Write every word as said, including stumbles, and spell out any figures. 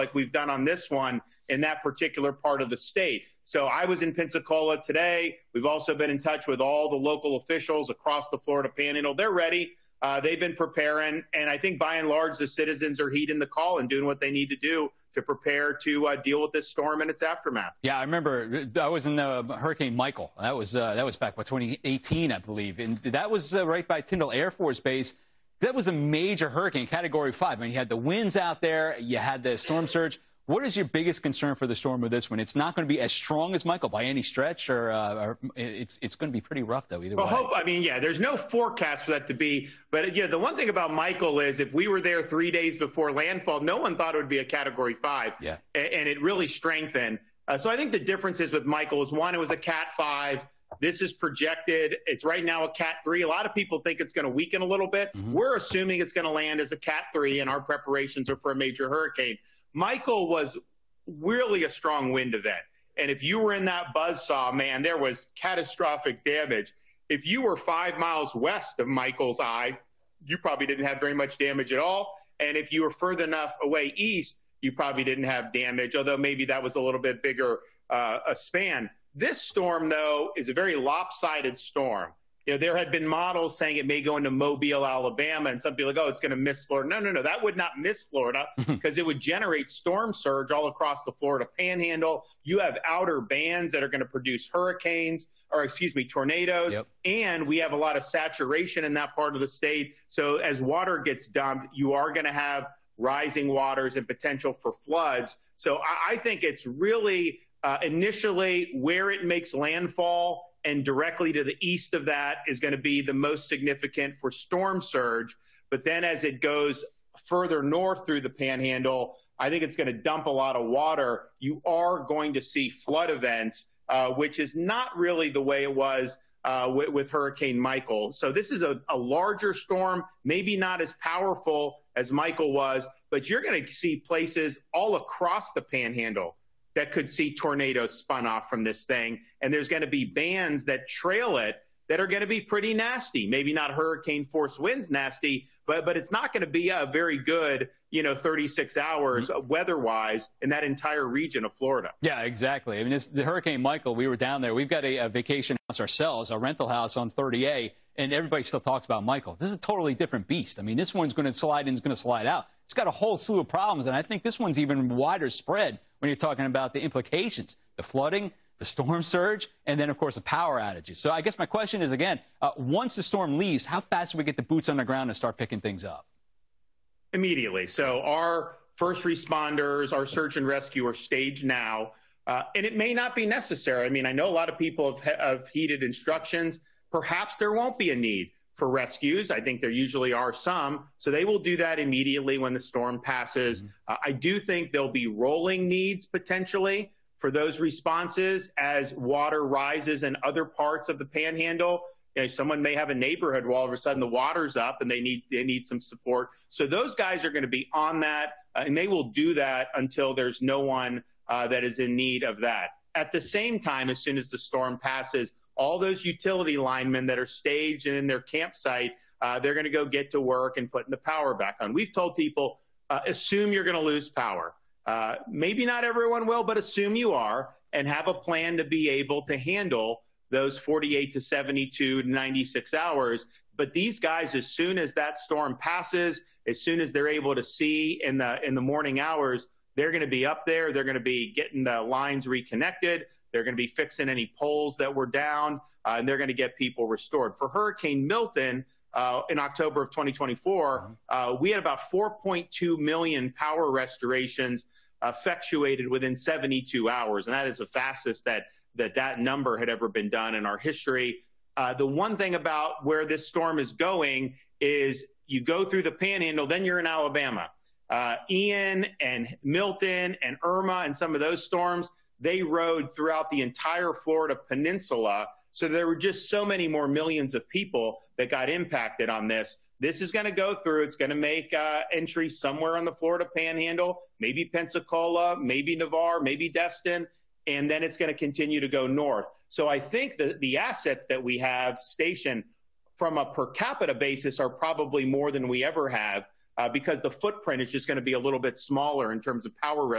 like we've done on this one in that particular part of the state. So I was in Pensacola today. We've also been in touch with all the local officials across the Florida Panhandle. They're ready. Uh, they've been preparing, and I think by and large the citizens are heeding the call and doing what they need to do to prepare to uh, deal with this storm and its aftermath. Yeah, I remember I was in uh, Hurricane Michael. That was uh, that was back by twenty eighteen, I believe, and that was uh, right by Tyndall Air Force Base. That was a major hurricane, Category five. I mean, you had the winds out there, you had the storm surge. What is your biggest concern for the storm with this one? It's not going to be as strong as Michael by any stretch, or, uh, or it's it's going to be pretty rough, though, either well, way. Hope, I mean, yeah, there's no forecast for that to be. But, you know, the one thing about Michael is if we were there three days before landfall, no one thought it would be a Category five. Yeah. And, and it really strengthened. Uh, so I think the differences with Michael is, one, it was a Cat five. This is projected. It's right now a Cat three. A lot of people think it's going to weaken a little bit. Mm-hmm. We're assuming it's going to land as a Cat three, and our preparations are for a major hurricane. Michael was really a strong wind event. And if you were in that buzzsaw, man, there was catastrophic damage. If you were five miles west of Michael's eye, you probably didn't have very much damage at all. And if you were further enough away east, you probably didn't have damage, although maybe that was a little bit bigger uh, a span. This storm, though, is a very lopsided storm. You know, there had been models saying it may go into Mobile, Alabama, and some people are like, oh, it's going to miss Florida. No, no, no, that would not miss Florida because it would generate storm surge all across the Florida Panhandle. You have outer bands that are going to produce hurricanes, or excuse me, tornadoes. Yep. And we have a lot of saturation in that part of the state. So as water gets dumped, you are going to have rising waters and potential for floods. So I, I think it's really uh, initially where it makes landfall, and directly to the east of that is going to be the most significant for storm surge. But then as it goes further north through the Panhandle, I think it's going to dump a lot of water. You are going to see flood events, uh, which is not really the way it was uh, with, with Hurricane Michael. So this is a, a larger storm, maybe not as powerful as Michael was, but you're going to see places all across the Panhandle that could see tornadoes spun off from this thing. And there's going to be bands that trail it that are going to be pretty nasty. Maybe not hurricane force winds nasty, but but it's not going to be a very good, you know, thirty-six hours mm-hmm. weather-wise in that entire region of Florida. Yeah, exactly. I mean, it's the Hurricane Michael, we were down there. We've got a, a vacation house ourselves, a rental house on thirty A, and everybody still talks about Michael. This is a totally different beast. I mean, this one's going to slide in, it's going to slide out. It's got a whole slew of problems, and I think this one's even wider spread when you're talking about the implications, the flooding, the storm surge, and then, of course, the power outages. So I guess my question is, again, uh, once the storm leaves, how fast do we get the boots on the ground and start picking things up? Immediately. So our first responders, our search and rescue are staged now, uh, and it may not be necessary. I mean, I know a lot of people have, have heeded instructions. Perhaps there won't be a need for rescues. I think there usually are some. So they will do that immediately when the storm passes. Mm-hmm. uh, I do think there'll be rolling needs potentially for those responses as water rises in other parts of the Panhandle. You know, someone may have a neighborhood where all of a sudden the water's up and they need they need some support. So those guys are going to be on that, uh, and they will do that until there's no one uh, that is in need of that. At the same time, as soon as the storm passes, all those utility linemen that are staged and in their campsite, uh, they're going to go get to work and putting the power back on. We've told people, uh, assume you're going to lose power. Uh, maybe not everyone will, but assume you are, and have a plan to be able to handle those forty-eight to seventy-two to ninety-six hours. But these guys, as soon as that storm passes, as soon as they're able to see in the in the morning hours, they're going to be up there. They're going to be getting the lines reconnected. They're going to be fixing any poles that were down, uh, and they're going to get people restored. For Hurricane Milton, uh, in October of twenty twenty-four, uh, we had about four point two million power restorations effectuated within seventy-two hours, and that is the fastest that that that number had ever been done in our history. Uh, the one thing about where this storm is going is you go through the Panhandle, then you're in Alabama. Uh, Ian and Milton and Irma and some of those storms, they rode throughout the entire Florida peninsula. So there were just so many more millions of people that got impacted on this. This is going to go through. It's going to make uh, entry somewhere on the Florida Panhandle, maybe Pensacola, maybe Navarre, maybe Destin, and then it's going to continue to go north. So I think that the assets that we have stationed from a per capita basis are probably more than we ever have uh, because the footprint is just going to be a little bit smaller in terms of power restoration.